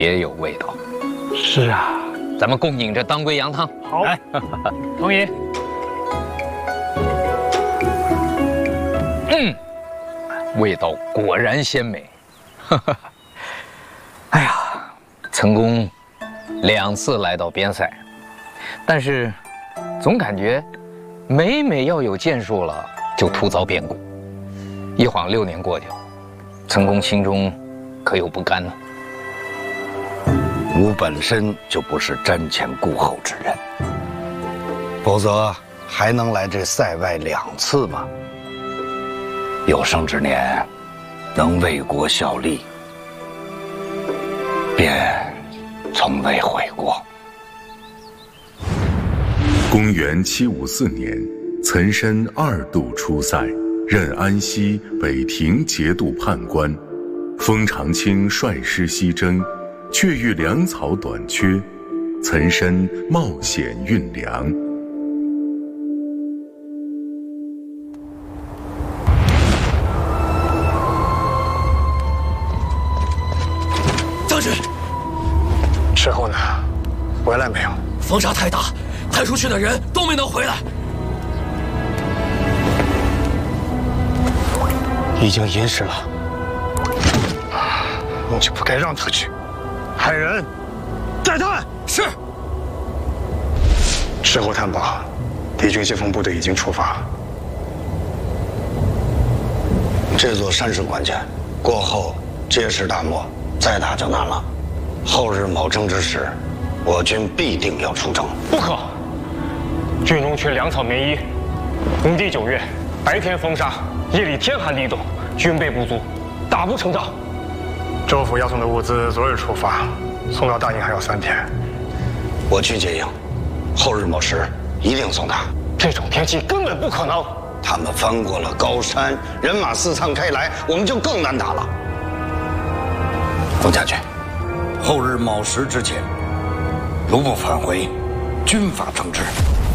别有味道。 是啊， 咱们共饮这当归羊汤。 好，来，同饮。 味道果然鲜美。哎呀，成功2次来到边塞，但是总感觉每要有建树了，就突遭变故。一晃6年过去了，成功心中可有不甘呢？ 吾本身就不是瞻前顾后之人，否则还能来这塞外2次吗？有生之年，能为国效力，便从未悔过。 公元754年，岑参2度出塞，任安西北庭节度判官。封长清率师西征，却遇粮草短缺，岑参冒险运粮。 将军， 之后呢？回来没有？ 风沙太大，派出去的人都没能回来。 已经寅时了，我就不该让他去。派人带探。 是。 事后探报，敌军先锋部队已经出发。 这座山是关键，过后皆是大漠，再打就难了。后日卯正之时，我军必定要出征。 不可！军中缺粮草棉衣，工地9月，白天风沙，夜里天寒地冻，军备不足，打不成仗。州府要送的物资昨日出发，送到大营还要3天。 我去接应，后日卯时一定送达。 这种天气根本不可能。 他们翻过了高山，人马四散开来，我们就更难打了。冯将军，后日卯时之前，如不返回，军法惩治。